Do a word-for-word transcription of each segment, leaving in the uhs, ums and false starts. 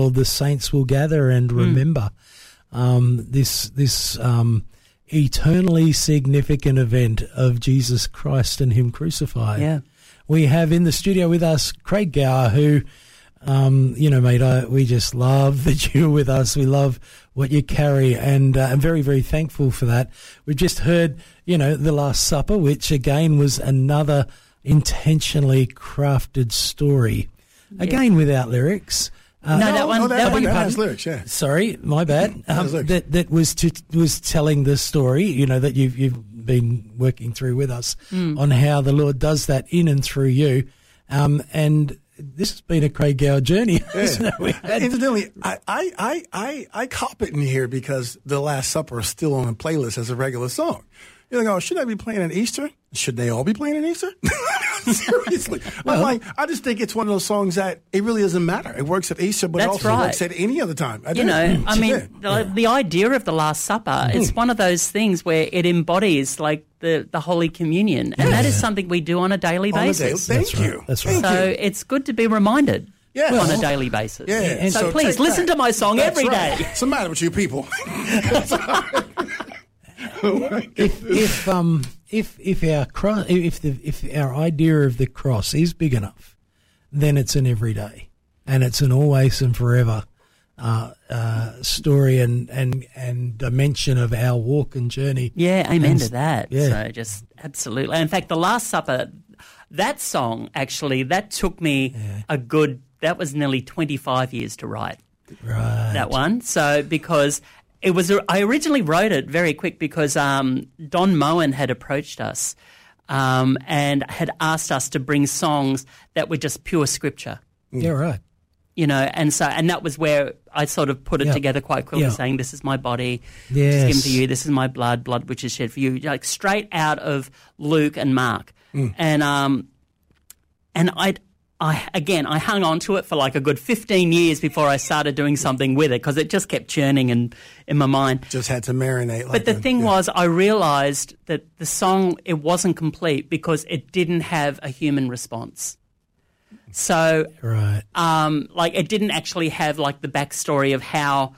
world, the saints will gather and remember mm. um, this this um, eternally significant event of Jesus Christ and Him crucified. Yeah. We have in the studio with us Craig Gower, who, um, you know, mate, I, we just love that you're with us. We love what you carry, and uh, I'm very, very thankful for that. We've just heard, you know, The Last Supper, which again was another intentionally crafted story, yeah. again without lyrics. Uh, no, that one. No, that, that that one has lyrics. Yeah. Sorry, my bad. Um, that that was to, was telling the story. You know that you've you've been working through with us mm. on how the Lord does that in and through you, um, and this has been a Craig Gower journey. Yeah. Incidentally, I, I I I I cop it in here because The Last Supper is still on a playlist as a regular song. You're like, oh, should I be playing at Easter? Should they all be playing at Easter? Seriously. Well, I'm like, I just think it's one of those songs that it really doesn't matter. It works at Easter, but it also right. works at any other time. I you do. know, I mean, yeah. the, the idea of the Last Supper, mm. it's one of those things where it embodies like the, the Holy Communion. And yeah. that is something we do on a daily on basis. A daily, thank That's you. Right. That's right. Thank so you. it's good to be reminded. Yes. on a daily basis. Yeah. And so, so please listen that. to my song That's every right. day. What's the matter with you people? if if um if if our cross if the if our idea of the cross is big enough, then it's an everyday, and it's an always and forever uh, uh, story and, and and dimension of our walk and journey. Yeah, amen and, to that. Yeah. So just absolutely. In fact, the Last Supper, that song actually that took me yeah. a good. That was nearly twenty-five years to write. Right. That one. So because. It was. I originally wrote it very quick because um, Don Moen had approached us um, and had asked us to bring songs that were just pure scripture. Yeah, right. You know, and so and that was where I sort of put it yeah. together quite quickly, yeah. saying, "This is my body, yes. which is given for you. This is my blood, blood which is shed for you." Like straight out of Luke and Mark, mm. and um, and I. I, again, I hung on to it for like a good fifteen years before I started doing something with it because it just kept churning in, in my mind. Just had to marinate. Like but the that. thing yeah. was, I realised that the song, it wasn't complete because it didn't have a human response. So, right. um, like it didn't actually have like the backstory of how,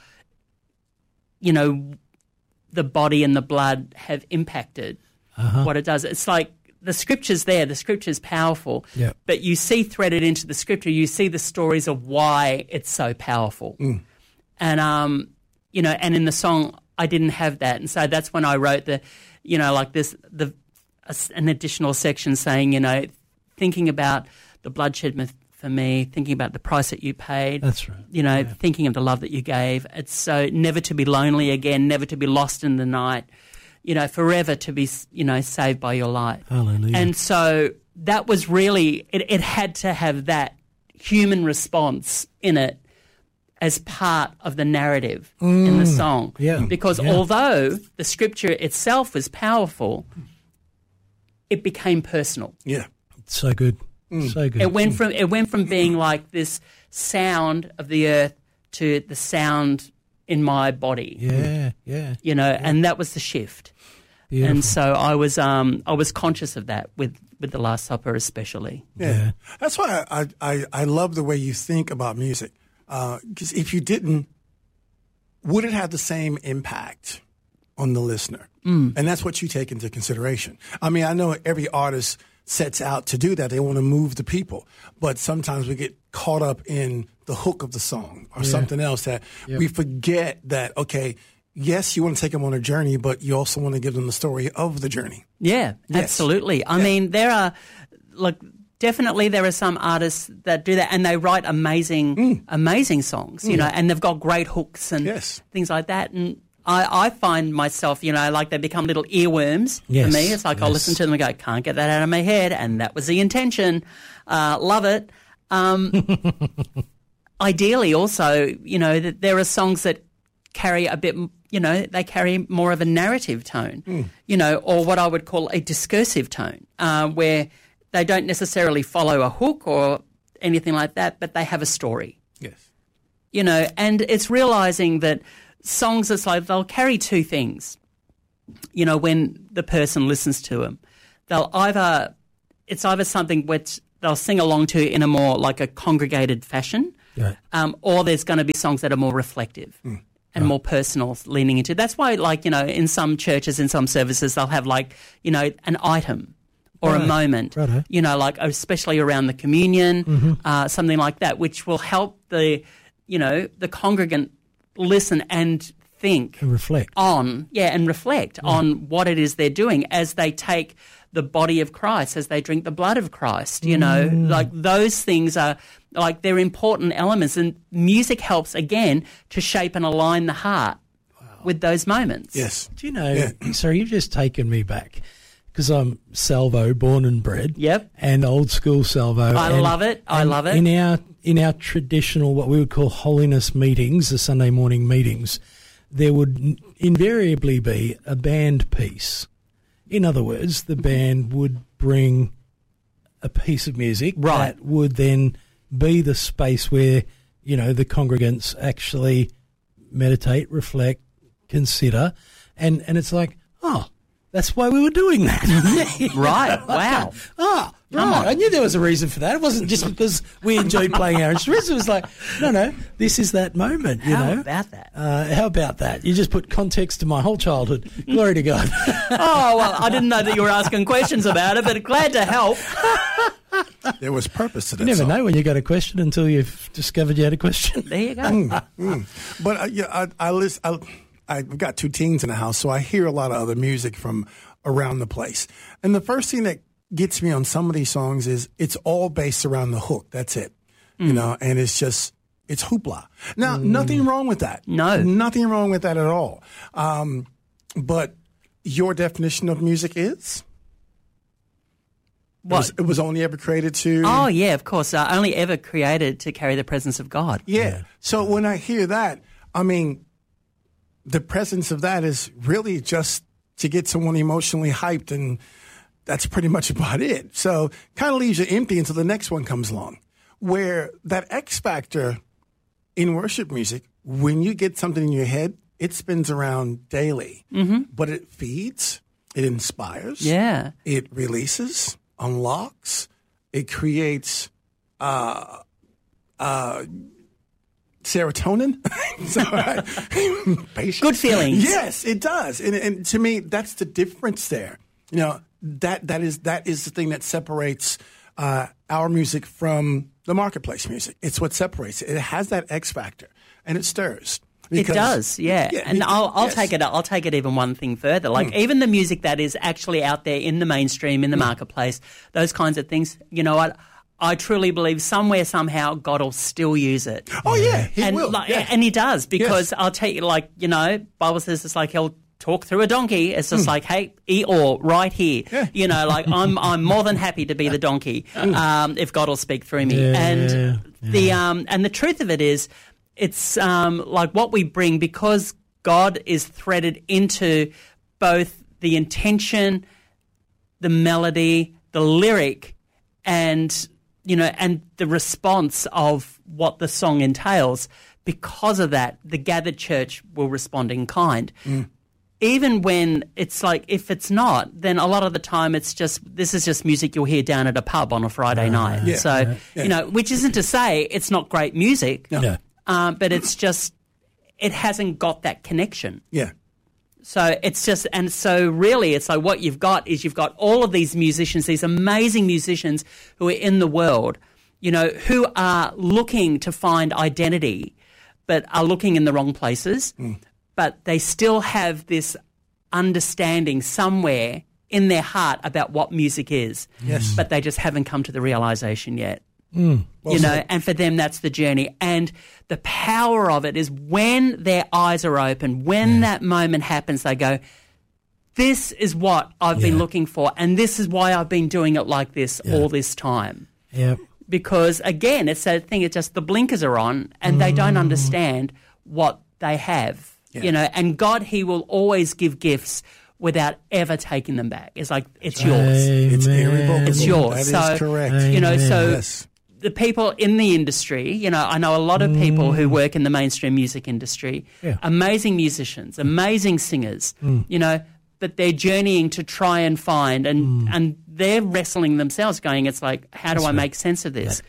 you know, the body and the blood have impacted uh-huh. what it does. It's like, the scripture's there, the scripture's powerful, yep. but you see threaded into the scripture, you see the stories of why it's so powerful. Mm. And, um, you know, and in the song, I didn't have that. And so that's when I wrote the, you know, like this, the an additional section saying, you know, thinking about the bloodshed for me, thinking about the price that you paid. That's right. You know, yeah. thinking of the love that you gave. It's so never to be lonely again, never to be lost in the night. You know, forever to be, you know, saved by your light. Hallelujah. And so that was really, it, it had to have that human response in it as part of the narrative mm, in the song. Yeah. Because yeah. although the scripture itself was powerful, it became personal. Yeah. So good. Mm. So good. It went from it went from being like this sound of the earth to the sound in my body. Yeah, yeah. You know, yeah. and that was the shift. Beautiful. And so I was um, I was conscious of that with, with the Last Supper especially. Yeah. Yeah. That's why I, I, I love the way you think about music. Because uh, if you didn't, would it have the same impact on the listener? Mm. And that's what you take into consideration. I mean, I know every artist sets out to do that. They want to move the people. But sometimes we get caught up in the hook of the song or yeah. something else that yep. we forget that, okay, yes, you want to take them on a journey, but you also want to give them the story of the journey. Yeah, yes. absolutely. I yeah. mean, there are, like, definitely there are some artists that do that and they write amazing, mm. amazing songs, you mm. know, and they've got great hooks and yes. things like that. And I, I find myself, you know, like they become little earworms yes. for me. It's like yes. I'll listen to them and go, can't get that out of my head. And that was the intention. Uh, love it. Um, ideally also, you know, that there are songs that carry a bit, you know, they carry more of a narrative tone, mm. you know, or what I would call a discursive tone, uh, where they don't necessarily follow a hook or anything like that, but they have a story. Yes. You know, and it's realising that songs, it's like they'll carry two things, you know, when the person listens to them. They'll either, it's either something which they'll sing along to in a more like a congregated fashion, Right. Um, or there's going to be songs that are more reflective mm. and right. more personal, leaning into. That's why, like, you know, in some churches, in some services, they'll have, like, you know, an item or right. a moment, Righto. you know, like especially around the communion, mm-hmm. uh, something like that, which will help the, you know, the congregant listen and think and reflect on, yeah, and reflect yeah. on what it is they're doing as they take the body of Christ, as they drink the blood of Christ. You know, mm. like those things are like they're important elements, and music helps again to shape and align the heart wow. with those moments. Yes. Do you know? Yeah. Sorry, you've just taken me back because I'm Salvo, born and bred. Yep. And old school Salvo. I and, love it. I love it. In our in our traditional, what we would call holiness meetings, the Sunday morning meetings, there would invariably be a band piece. In other words, the band would bring a piece of music right. that would then be the space where, you know, the congregants actually meditate, reflect, consider, and, and it's like, oh, that's why we were doing that. Right, wow. Oh, right. I knew there was a reason for that. It wasn't just because we enjoyed playing our instruments. It was like, no, no, this is that moment, you how know. How about that? Uh, how about that? You just put context to my whole childhood. Glory to God. Oh, well, I didn't know that you were asking questions about it, but glad to help. There was purpose to that You never song. know when you got a question until you've discovered you had a question. There you go. Mm, mm. But uh, yeah, I, I listen. I, I've got two teens in the house, so I hear a lot of other music from around the place. And the first thing that gets me on some of these songs is it's all based around the hook. That's it, mm. you know. And it's just it's hoopla. Now, mm. nothing wrong with that. No, nothing wrong with that at all. Um, but your definition of music is. What? It was, it was only ever created to... Oh, yeah, of course. Uh, only ever created to carry the presence of God. Yeah. yeah. So when I hear that, I mean, the presence of that is really just to get someone emotionally hyped, and that's pretty much about it. So kind of leaves you empty until the next one comes along, where that X factor in worship music, when you get something in your head, it spins around daily. Mm-hmm. But it feeds, it inspires, yeah, it releases, unlocks, it creates uh, uh, serotonin. So, right? Good feelings. Yes, it does. And, and to me, that's the difference there. You know, that that is that is the thing that separates uh, our music from the marketplace music. It's what separates it. It has that X factor, and it stirs. It Because, does, yeah. yeah and I'll, I'll yes. take it. I'll take it even one thing further. Like mm. even the music that is actually out there in the mainstream, in the mm. marketplace, those kinds of things. You know what? I, I truly believe somewhere, somehow, God will still use it. Oh yeah, He and, will, like, yeah. and He does, because yes. I'll tell you, like you know, Bible says it's like He'll talk through a donkey. It's just mm. like, hey, Eeyore, right here. Yeah. You know, like I'm I'm more than happy to be the donkey um, if God will speak through me. Yeah, and yeah. the um, and the truth of it is. It's um, like what we bring, because God is threaded into both the intention, the melody, the lyric, and you know, and the response of what the song entails. Because of that, the gathered church will respond in kind. Mm. Even when it's like, if it's not, then a lot of the time it's just, this is just music you'll hear down at a pub on a Friday uh, night. Yeah, so, yeah, yeah. you know, which isn't to say it's not great music. No. Yeah. Um, but it's just, it hasn't got that connection. Yeah. So it's just, and so really it's like what you've got is you've got all of these musicians, these amazing musicians who are in the world, you know, who are looking to find identity, but are looking in the wrong places. Mm. But they still have this understanding somewhere in their heart about what music is. Yes. But they just haven't come to the realization yet. Mm. You know, and for them, that's the journey. And the power of it is when their eyes are open, when yeah. that moment happens, they go, this is what I've yeah. been looking for, and this is why I've been doing it like this yeah. all this time. Yep. Because, again, it's that thing, it's just the blinkers are on, and mm. they don't understand what they have, yeah. you know. And God, He will always give gifts without ever taking them back. It's like, it's yours. Amen. It's irrevocable. It's yours. That so, is correct. You know, so... Yes. The people in the industry, you know, I know a lot of people mm. who work in the mainstream music industry, yeah. amazing musicians, amazing singers, mm. you know, but they're journeying to try and find, and, mm. and they're wrestling themselves going, it's like, how do That's I right. make sense of this? Right.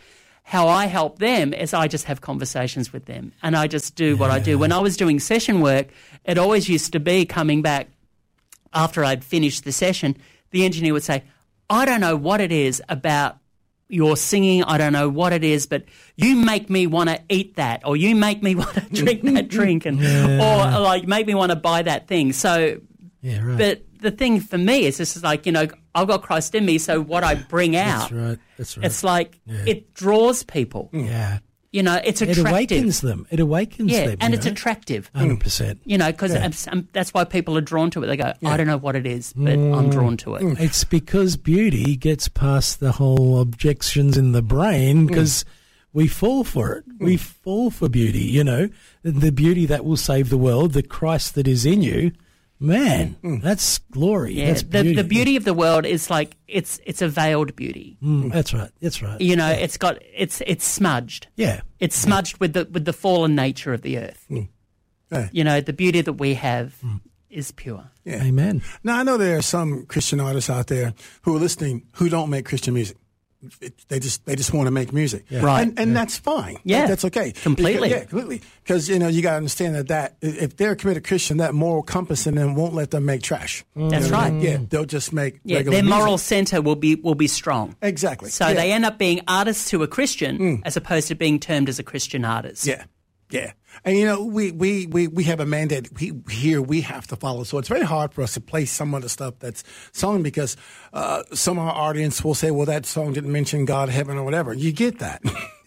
how I help them is I just have conversations with them and I just do what I do. When I was doing session work, it always used to be coming back after I'd finished the session, the engineer would say, I don't know what it is about your singing, I don't know what it is, but you make me want to eat that, or you make me want to drink that drink, and Yeah. or like make me want to buy that thing. So, Yeah, right. but the thing for me is just like, you know, I've got Christ in me, so what I bring out, That's right. That's right. it's like Yeah. it draws people. yeah. You know, it's It attractive. awakens them. It awakens yeah, them. and you it's know? attractive. one hundred percent. You know, because that's why people are drawn to it. They go, I don't know what it is, but Mm. I'm drawn to it. It's because beauty gets past the whole objections in the brain because we fall for it. We fall for beauty, you know, the beauty that will save the world, the Christ that is in you. Man, that's glory. Yeah, That's the, beauty. the beauty of the world is like it's it's a veiled beauty. Mm, that's right. That's right. You know, it's got it's it's smudged. Yeah. It's smudged with the with the fallen nature of the earth. Yeah. You know, the beauty that we have is pure. Yeah. Amen. Now, I know there are some Christian artists out there who are listening who don't make Christian music. It, they just they just want to make music, Right. And, and that's fine. Yeah. that's okay, Completely. Because, yeah, completely. Because you know you got to understand that that if they're a committed Christian, that moral compass in them won't let them make trash. That's You know what I right. mean? Yeah, they'll just make Yeah, regular their music. moral center will be will be strong. Exactly. So yeah. they end up being artists who are Christian as opposed to being termed as a Christian artist. Yeah, yeah. And, you know, we, we, we, we have a mandate we, here we have to follow. So it's very hard for us to play some of the stuff that's sung because uh, some of our audience will say, well, that song didn't mention God, heaven, or whatever. You get that.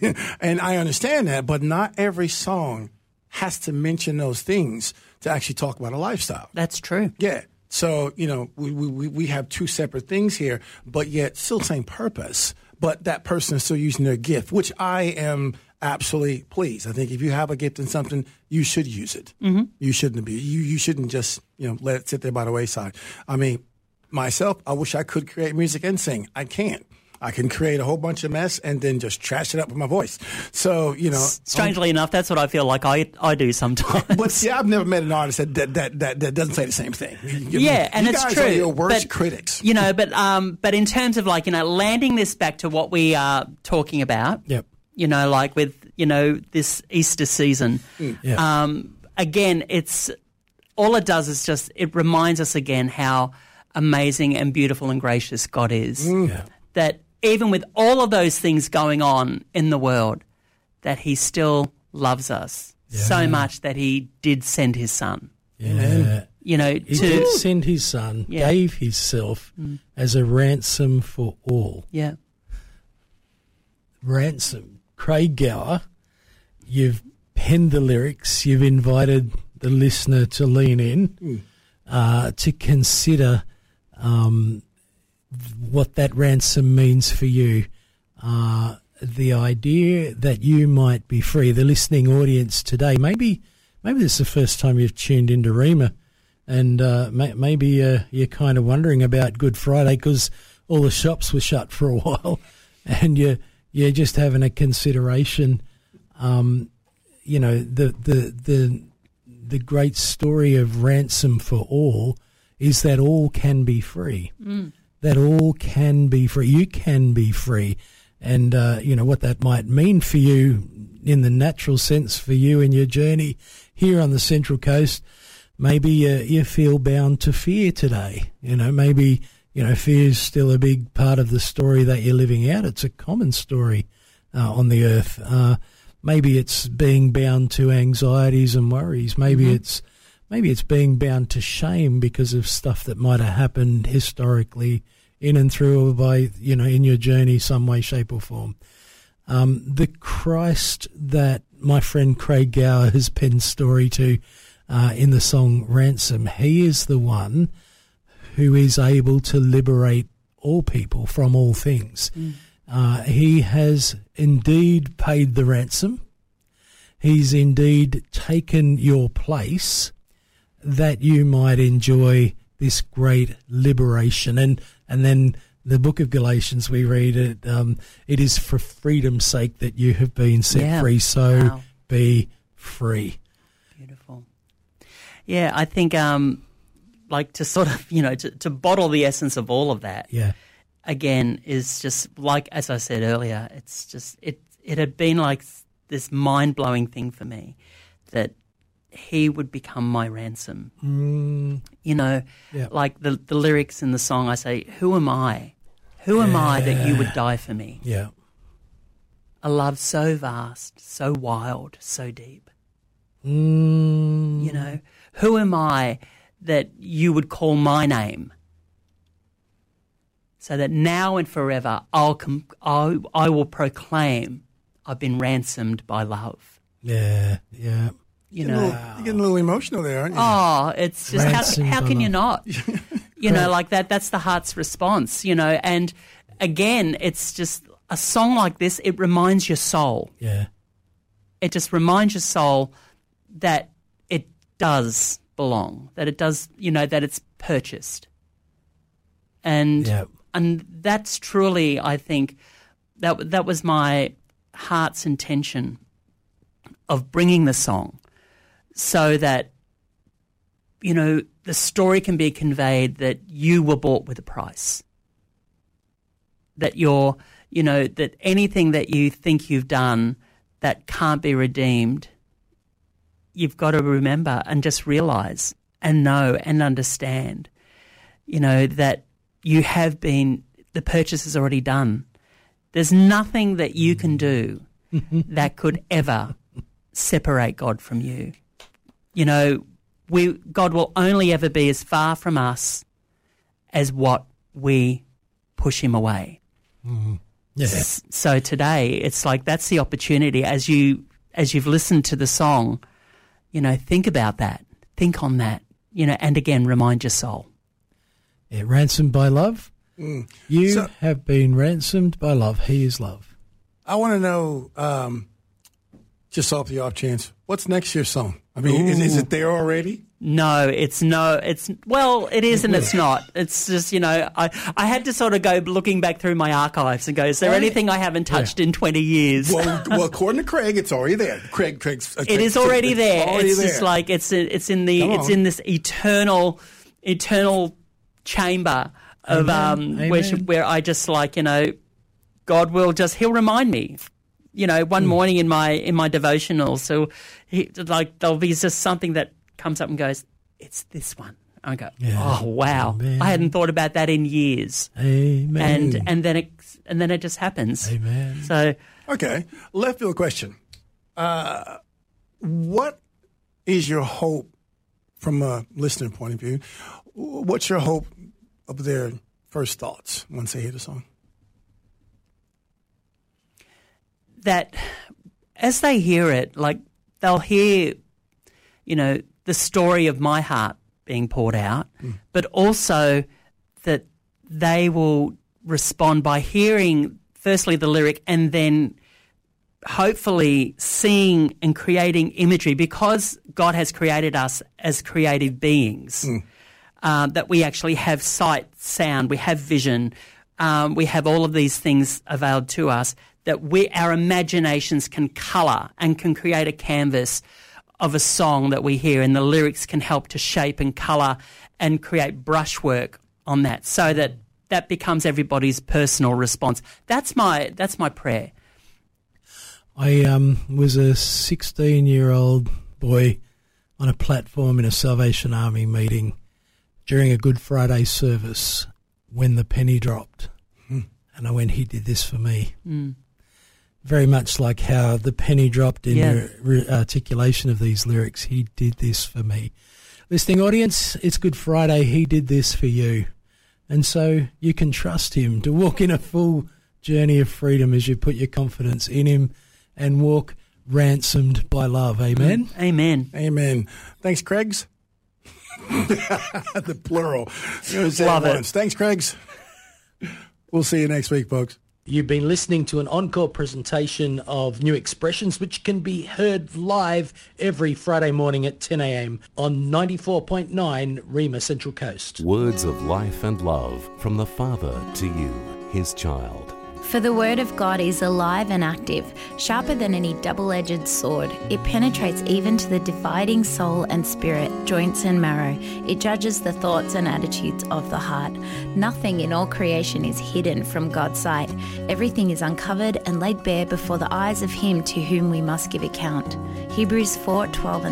And I understand that, but not every song has to mention those things to actually talk about a lifestyle. That's true. Yeah. So, you know, we, we, we have two separate things here, but yet still same purpose. But that person is still using their gift, which I am absolutely pleased. I think if you have a gift in something, you should use it. Mm-hmm. You shouldn't be. You you shouldn't just, you know, let it sit there by the wayside. I mean, myself, I wish I could create music and sing. I can't. I can create a whole bunch of mess and then just trash it up with my voice. So, you know. Strangely enough, that's what I feel like I I do sometimes. But see, I've never met an artist that that, that, that, that doesn't say the same thing. You, Yeah, you and guys it's true. are your worst but, critics. You know, but um, but in terms of like, you know, landing this back to what we are talking about. Yep. You know, like with, you know, this Easter season. Yeah. Um, again, it's all it does is just it reminds us again how amazing and beautiful and gracious God is. Yeah. That even with all of those things going on in the world, that He still loves us so Yeah. much that He did send His Son. Yeah. You know, He to did send his son, Yeah. gave himself as a ransom for all. yeah, Ransom. Craig Gower, you've penned the lyrics, you've invited the listener to lean in, uh, to consider um, what that ransom means for you. Uh, the idea that you might be free, the listening audience today, maybe maybe this is the first time you've tuned into Rhema, and uh, may, maybe uh, you're kind of wondering about Good Friday because all the shops were shut for a while, and you you're just having a consideration. Um, you know, the the the the great story of ransom for all is that all can be free. Mm. That all can be free. You can be free. And, uh, you know, what that might mean for you in the natural sense for you in your journey here on the Central Coast, maybe uh, you feel bound to fear today. You know, maybe, you know, fear is still a big part of the story that you're living out. It's a common story uh, on the earth. Uh, maybe it's being bound to anxieties and worries. Maybe mm-hmm. it's maybe it's being bound to shame because of stuff that might have happened historically in and through or by, you know, in your journey some way, shape or form. Um, the Christ that my friend Craig Gower has penned story to uh, in the song Ransom, he is the one who is able to liberate all people from all things. Mm. Uh, he has indeed paid the ransom. He's indeed taken your place that you might enjoy this great liberation. And and then the book of Galatians, we read it, um, it is for freedom's sake that you have been set yeah. free, so wow. be free. Beautiful. Yeah, I think um, like to sort of, you know, to, to bottle the essence of all of that, Yeah. again, is just like, as I said earlier, it's just, it it had been like this mind-blowing thing for me that he would become my ransom. Mm. You know, Yeah. like the, the lyrics in the song, I say, who am I? Who am I that you would die for me? Yeah. A love so vast, so wild, so deep. Mm. You know, who am I that you would call my name? So that now and forever I'll com- I'll, I will proclaim I've been ransomed by love. Yeah, yeah. You You're, know, a little, you're getting a little emotional there, aren't you? oh, it's just Ransomed how, how by can you love. not? You know, like that, that's the heart's response, you know. And again, it's just a song like this, it reminds your soul. Yeah. It just reminds your soul that it does belong, that it does, you know, that it's purchased. And Yeah. and that's truly, I think, that that was my heart's intention of bringing the song so that, you know, the story can be conveyed that you were bought with a price. That you're, you know, that anything that you think you've done that can't be redeemed, you've got to remember and just realize and know and understand, you know, that you have been, the purchase is already done. There's nothing that you can do that could ever separate God from you. You know, we God will only ever be as far from us as what we push him away. Yeah. S- So today, it's like that's the opportunity as you as you've listened to the song, you know, think about that, think on that, you know, and again, remind your soul. Yeah, ransomed by love. Mm. You So- have been ransomed by love. He is love. I want to know, um, just off the off chance, what's next year's song? I mean, is, is it there already? No, it's no, it's, well, it is and it's not. It's just, you know, I, I had to sort of go looking back through my archives and go, is there Oh, yeah. anything I haven't touched in twenty years? Well, well, according to Craig, it's already there. Craig, Craig's. Uh, It is already it's there. already It's there. just like it's it's in the Come it's on. in this eternal eternal chamber of Amen. um where Amen. where I just like, you know, God will just he'll remind me. You know, one Hmm. morning in my in my devotional, so he, like there'll be just something that comes up and goes, it's this one. I go, Yeah. oh wow, Amen. I hadn't thought about that in years, Amen. and and then it and then it just happens. Amen. So Okay, left field question. Uh, what is your hope from a listener point of view? What's your hope of their first thoughts once they hear the song? that as they hear it, like they'll hear, you know, the story of my heart being poured out, but also that they will respond by hearing firstly the lyric and then hopefully seeing and creating imagery, because God has created us as creative beings, uh, that we actually have sight, sound, we have vision, um, we have all of these things available to us, that we, our imaginations can colour and can create a canvas of a song that we hear, and the lyrics can help to shape and colour and create brushwork on that, so that that becomes everybody's personal response. That's my that's my prayer. I um, was a sixteen-year-old boy on a platform in a Salvation Army meeting during a Good Friday service when the penny dropped. Hmm. And I went, he did this for me. Mm. Very much like how the penny dropped in Yeah. the re- articulation of these lyrics. He did this for me. Listening audience, it's Good Friday. He did this for you. And so you can trust him to walk in a full journey of freedom as you put your confidence in him and walk ransomed by love. Amen? Amen. Amen. Thanks, Craigs. The plural. You're gonna say Love it. once. Thanks, Craigs. We'll see you next week, folks. You've been listening to an encore presentation of New Expressions, which can be heard live every Friday morning at ten a.m. on ninety-four point nine Rima Central Coast. Words of life and love from the Father to you, his child. For the word of God is alive and active, sharper than any double-edged sword. It penetrates even to the dividing soul and spirit, joints and marrow. It judges the thoughts and attitudes of the heart. Nothing in all creation is hidden from God's sight. Everything is uncovered and laid bare before the eyes of him to whom we must give account. Hebrews four twelve and